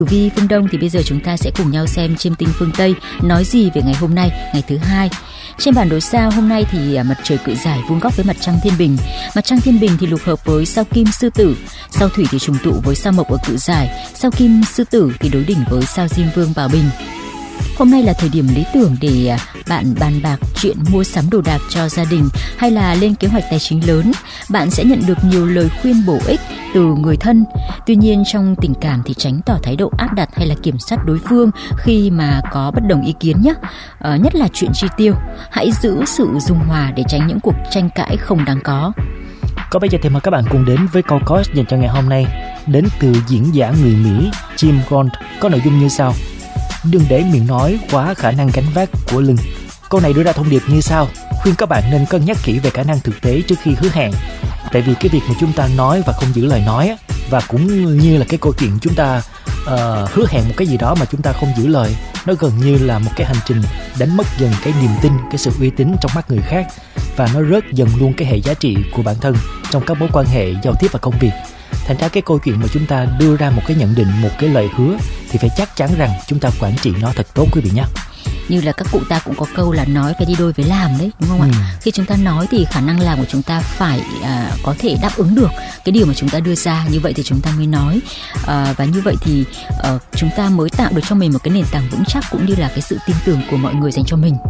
Vi phương Đông thì bây giờ chúng ta sẽ cùng nhau xem chiêm tinh phương Tây nói gì về ngày hôm nay, ngày thứ hai. Trên bản đồ sao hôm nay thì mặt trời Cự Giải vuông góc với mặt trăng Thiên Bình. Mặt trăng Thiên Bình thì lục hợp với sao Kim Sư Tử, sao Thủy thì trùng tụ với sao Mộc ở Cự Giải, sao Kim Sư Tử thì đối đỉnh với sao Diêm Vương Bảo Bình. Hôm nay là thời điểm lý tưởng để bạn bàn bạc chuyện mua sắm đồ đạc cho gia đình hay là lên kế hoạch tài chính lớn. Bạn sẽ nhận được nhiều lời khuyên bổ ích từ người thân. Tuy nhiên trong tình cảm thì tránh tỏ thái độ áp đặt hay là kiểm soát đối phương khi mà có bất đồng ý kiến nhé. Nhất là chuyện chi tiêu. Hãy giữ sự dung hòa để tránh những cuộc tranh cãi không đáng có. Bây giờ thì mời các bạn cùng đến với câu coach dành cho ngày hôm nay, đến từ diễn giả người Mỹ Jim Rohn, có nội dung như sau: đừng để miệng nói quá khả năng gánh vác của lưng. Câu này đưa ra thông điệp như sau: khuyên các bạn nên cân nhắc kỹ về khả năng thực tế trước khi hứa hẹn. Tại vì cái việc mà chúng ta nói và không giữ lời nói, và cũng như là cái câu chuyện chúng ta hứa hẹn một cái gì đó mà chúng ta không giữ lời, nó gần như là một cái hành trình đánh mất dần cái niềm tin, cái sự uy tín trong mắt người khác, và nó rớt dần luôn cái hệ giá trị của bản thân trong các mối quan hệ giao tiếp và công việc. Thành ra cái câu chuyện mà chúng ta đưa ra một cái nhận định, một cái lời hứa thì phải chắc chắn rằng chúng ta quản trị nó thật tốt quý vị nhé. Như là các cụ ta cũng có câu là nói phải đi đôi với làm đấy, đúng không ạ? Khi chúng ta nói thì khả năng làm của chúng ta phải có thể đáp ứng được cái điều mà chúng ta đưa ra, như vậy thì chúng ta mới nói, và như vậy thì chúng ta mới tạo được cho mình một cái nền tảng vững chắc, cũng như là cái sự tin tưởng của mọi người dành cho mình.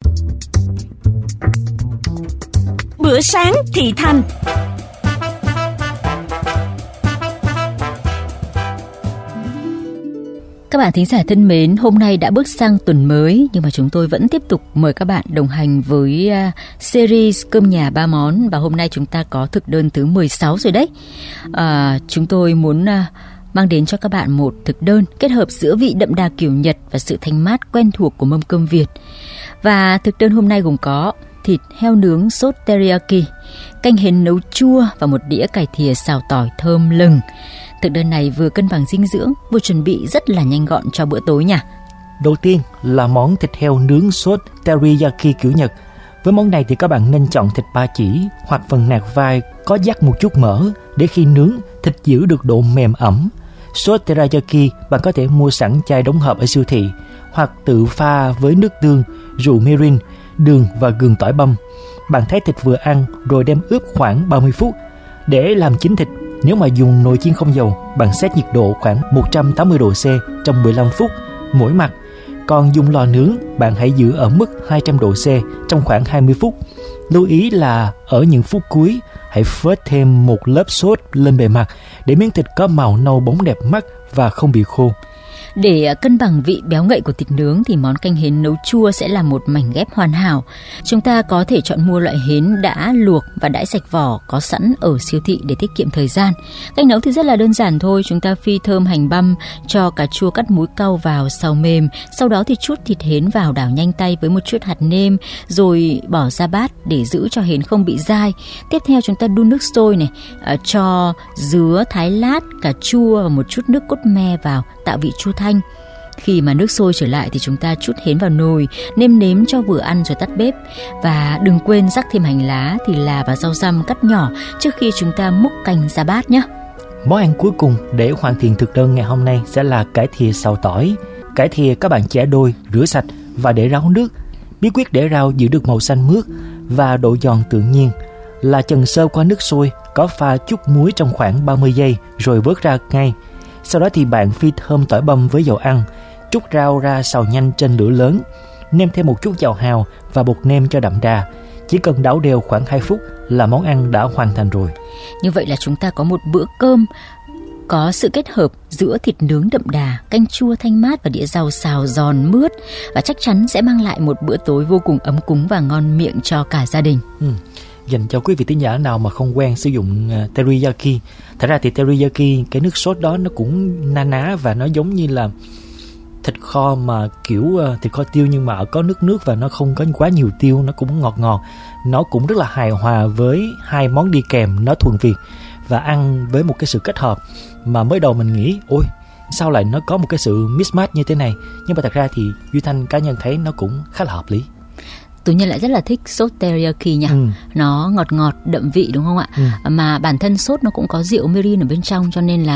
Bữa sáng thị thành. Các bạn thính giả thân mến, hôm nay đã bước sang tuần mới, nhưng mà chúng tôi vẫn tiếp tục mời các bạn đồng hành với series Cơm Nhà Ba Món, và hôm nay chúng ta có thực đơn thứ 16 rồi đấy. Chúng tôi muốn mang đến cho các bạn một thực đơn kết hợp giữa vị đậm đà kiểu Nhật và sự thanh mát quen thuộc của mâm cơm Việt. Và thực đơn hôm nay gồm có thịt heo nướng sốt teriyaki, canh hến nấu chua và một đĩa cải thìa xào tỏi thơm lừng. Thực đơn này vừa cân bằng dinh dưỡng, vừa chuẩn bị rất là nhanh gọn cho bữa tối nha. Đầu tiên là món thịt heo nướng sốt teriyaki kiểu Nhật. Với món này thì các bạn nên chọn thịt ba chỉ hoặc phần nạc vai có dắt một chút mỡ, để khi nướng thịt giữ được độ mềm ẩm. Sốt teriyaki bạn có thể mua sẵn chai đóng hộp ở siêu thị, hoặc tự pha với nước tương, rượu mirin, đường và gừng tỏi băm. Bạn thái thịt vừa ăn rồi đem ướp khoảng 30 phút. Để làm chín thịt, nếu mà dùng nồi chiên không dầu, bạn set nhiệt độ khoảng 180 độ C trong 15 phút mỗi mặt. Còn dùng lò nướng, bạn hãy giữ ở mức 200 độ C trong khoảng 20 phút. Lưu ý là ở những phút cuối, hãy phết thêm một lớp sốt lên bề mặt để miếng thịt có màu nâu bóng đẹp mắt và không bị khô. Để cân bằng vị béo ngậy của thịt nướng thì món canh hến nấu chua sẽ là một mảnh ghép hoàn hảo. Chúng ta có thể chọn mua loại hến đã luộc và đãi sạch vỏ có sẵn ở siêu thị để tiết kiệm thời gian. Cách nấu thì rất là đơn giản thôi. Chúng ta phi thơm hành băm, cho cà chua cắt múi cau vào xào mềm. Sau đó thì chút thịt hến vào, đảo nhanh tay với một chút hạt nêm, rồi bỏ ra bát để giữ cho hến không bị dai. Tiếp theo chúng ta đun nước sôi này, cho dứa, thái lát, cà chua và một chút nước cốt me vào, tạo vị chua thanh. Khi mà nước sôi trở lại thì chúng ta trút hến vào nồi, nêm nếm cho vừa ăn rồi tắt bếp. Và đừng quên rắc thêm hành lá, thì là và rau răm cắt nhỏ trước khi chúng ta múc canh ra bát nhé. Món ăn cuối cùng để hoàn thiện thực đơn ngày hôm nay sẽ là cải thìa xào tỏi. Cải thìa các bạn chẻ đôi, rửa sạch và để ráo nước. Bí quyết để rau giữ được màu xanh mướt và độ giòn tự nhiên là chần sơ qua nước sôi, có pha chút muối trong khoảng 30 giây rồi vớt ra ngay. Sau đó thì bạn phi thơm tỏi băm với dầu ăn, trút rau ra xào nhanh trên lửa lớn, nêm thêm một chút dầu hào và bột nêm cho đậm đà. Chỉ cần đảo đều khoảng 2 phút là món ăn đã hoàn thành rồi. Như vậy là chúng ta có một bữa cơm có sự kết hợp giữa thịt nướng đậm đà, canh chua thanh mát và đĩa rau xào giòn mướt, và chắc chắn sẽ mang lại một bữa tối vô cùng ấm cúng và ngon miệng cho cả gia đình. Dành cho quý vị thính giả nào mà không quen sử dụng teriyaki, thật ra thì teriyaki, cái nước sốt đó nó cũng na ná và nó giống như là thịt kho mà kiểu thịt kho tiêu, nhưng mà có nước và nó không có quá nhiều tiêu, nó cũng ngọt ngọt. Nó cũng rất là hài hòa với hai món đi kèm, nó thuần Việt và ăn với một cái sự kết hợp mà mới đầu mình nghĩ ôi sao lại nó có một cái sự mismatch như thế này, nhưng mà thật ra thì Duy Thanh cá nhân thấy nó cũng khá là hợp lý. Tú Nhân lại rất là thích sốt teriyaki nha. Nó ngọt ngọt đậm vị đúng không ạ? Mà bản thân sốt nó cũng có rượu mirin ở bên trong, cho nên là